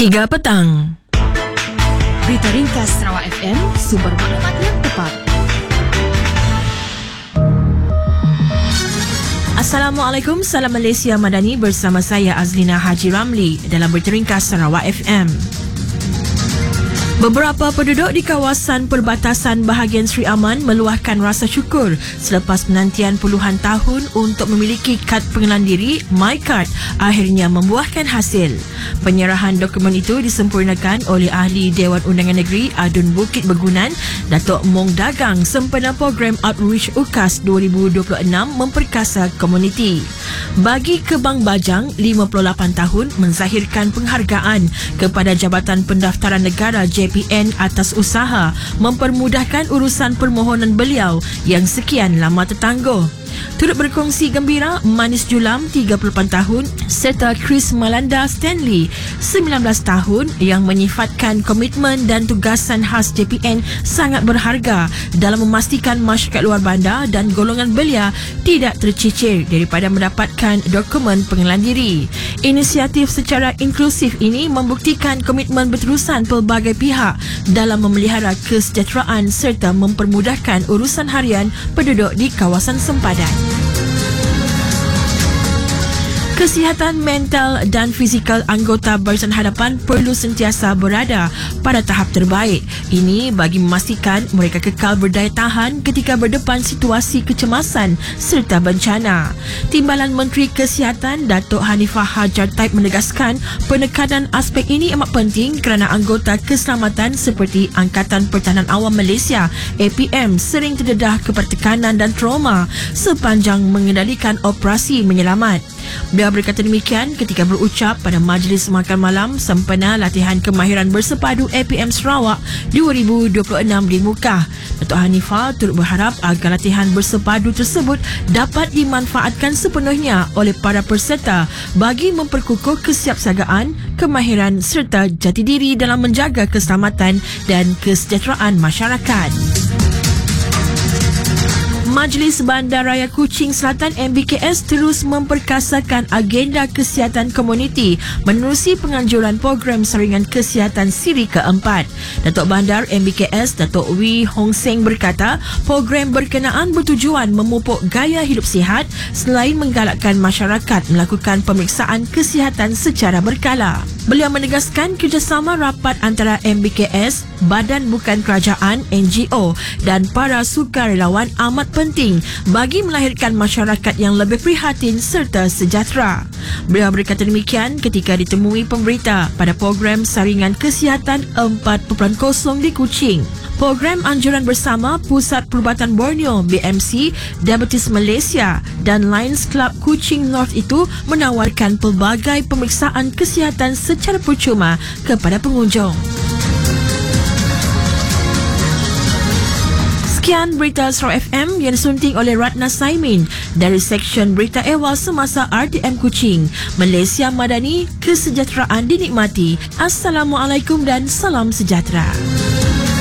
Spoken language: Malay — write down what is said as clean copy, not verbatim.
3 petang. Berita ringkas Sarawak FM, sumber maklumat yang tepat. Assalamualaikum, salam Malaysia Madani bersama saya Azlina Haji Ramli dalam Berita Ringkas Sarawak FM. Beberapa penduduk di kawasan perbatasan bahagian Seri Aman meluahkan rasa syukur selepas penantian puluhan tahun untuk memiliki kad pengenalan diri MyKad akhirnya membuahkan hasil. Penyerahan dokumen itu disempurnakan oleh Ahli Dewan Undangan Negeri Adun Bukit Bergunan, Datuk Mong Dagang sempena program Outreach UKAS 2026 memperkasa komuniti. Bagi Kebang Bajang, 58 tahun menzahirkan penghargaan kepada Jabatan Pendaftaran Negara JPN atas usaha mempermudahkan urusan permohonan beliau yang sekian lama tertangguh. Turut berkongsi gembira Manis Julam 38 tahun serta Chris Malanda Stanley 19 tahun yang menyifatkan komitmen dan tugasan khas JPN sangat berharga dalam memastikan masyarakat luar bandar dan golongan belia tidak tercicir daripada mendapatkan dokumen pengenalan diri. Inisiatif secara inklusif ini membuktikan komitmen berterusan pelbagai pihak dalam memelihara kesejahteraan serta mempermudahkan urusan harian penduduk di kawasan sempadan. Kesihatan mental dan fizikal anggota Barisan Hadapan perlu sentiasa berada pada tahap terbaik. Ini bagi memastikan mereka kekal berdaya tahan ketika berdepan situasi kecemasan serta bencana. Timbalan Menteri Kesihatan Datuk Hanifah Hajar Taib menegaskan penekanan aspek ini amat penting kerana anggota keselamatan seperti Angkatan Pertahanan Awam Malaysia APM sering terdedah kepada tekanan dan trauma sepanjang mengendalikan operasi menyelamat. Beliau berkata demikian ketika berucap pada Majlis Makan Malam sempena latihan kemahiran bersepadu APM Sarawak 2026 di Mukah. Datuk Hanifah turut berharap agar latihan bersepadu tersebut dapat dimanfaatkan sepenuhnya oleh para peserta bagi memperkukuh kesiapsiagaan, kemahiran serta jati diri dalam menjaga keselamatan dan kesejahteraan masyarakat. Majlis Bandaraya Kuching Selatan MBKS terus memperkasakan agenda kesihatan komuniti menerusi penganjuran program saringan kesihatan siri keempat. Datuk Bandar MBKS Datuk Wee Hong Seng berkata program berkenaan bertujuan memupuk gaya hidup sihat selain menggalakkan masyarakat melakukan pemeriksaan kesihatan secara berkala. Beliau menegaskan kerjasama rapat antara MBKS, Badan Bukan Kerajaan NGO dan para sukarelawan amat penting bagi melahirkan masyarakat yang lebih prihatin serta sejahtera. Beliau berkata demikian ketika ditemui pemberita pada program saringan kesihatan 4.0 di Kuching. Program anjuran bersama Pusat Perubatan Borneo BMC, Diabetes Malaysia dan Lions Club Kuching North itu menawarkan pelbagai pemeriksaan kesihatan secara percuma kepada pengunjung. Sekian berita Sarawak FM yang disunting oleh Ratna Saimin dari Seksyen Berita Ehwal Semasa RTM Kuching. Malaysia Madani, kesejahteraan dinikmati. Assalamualaikum dan salam sejahtera.